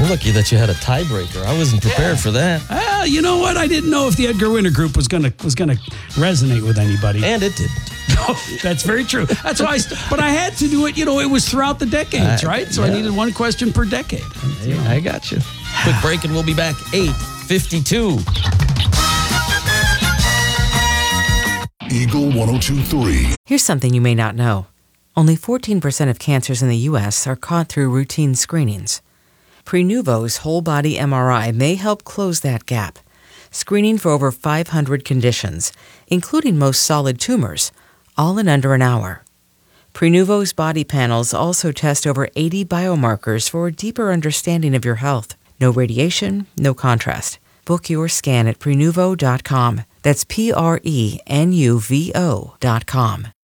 You're lucky that you had a tiebreaker. I wasn't prepared for that. Well, you know what? I didn't know if the Edgar Winter Group was gonna resonate with anybody. And it didn't. That's very true. That's why. But I had to do it. It was throughout the decades, right? So I needed one question per decade. I got you. Quick break, and we'll be back 8:52. Eagle 102.3. Here's something you may not know. Only 14% of cancers in the U.S. are caught through routine screenings. Prenuvo's whole-body MRI may help close that gap, screening for over 500 conditions, including most solid tumors, all in under an hour. Prenuvo's body panels also test over 80 biomarkers for a deeper understanding of your health. No radiation, no contrast. Book your scan at Prenuvo.com. That's Prenuvo.com.